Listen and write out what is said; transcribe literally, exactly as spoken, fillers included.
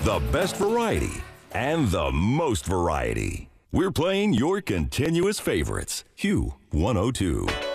the best variety, and the most variety. We're playing your continuous favorites. Hue one oh two.